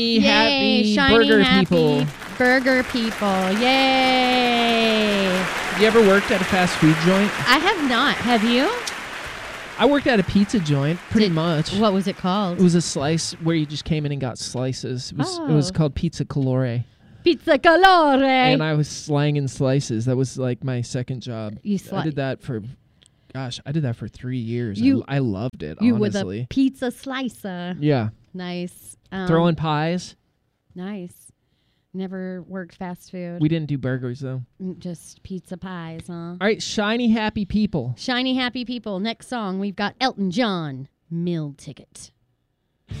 Happy shiny, burger happy people. Burger people. Yay. You ever worked at a fast food joint? I have not. Have you? I worked at a pizza joint, pretty much. What was it called? It was a slice where you just came in and got slices. It was called Pizza Calore. Pizza Calore. And I was slanging slices. That was like my second job. I did that for 3 years. I loved it, you honestly. were the pizza slicer. Yeah. Nice. Throwing pies. Nice. Never worked fast food. We didn't do burgers, though. Just pizza pies, huh? All right, shiny, happy people. Shiny, happy people. Next song, we've got Elton John, Meal Ticket.